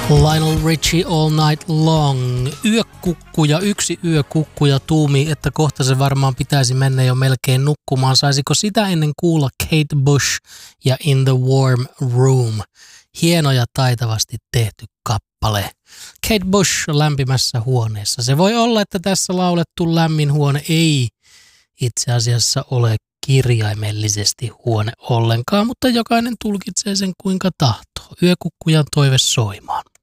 Lionel Richie All Night Long. Yksi yökukkuja tuumi, että kohta se varmaan pitäisi mennä jo melkein nukkumaan. Saisiko sitä ennen kuulla Kate Bush ja In the Warm Room? Hieno ja taitavasti tehty kappale. Kate Bush lämpimässä huoneessa. Se voi olla, että tässä laulettu lämmin huone ei itse asiassa ole kirjaimellisesti huone ollenkaan, mutta jokainen tulkitsee sen kuinka tahtoo. Yökukkujan toive soimaan.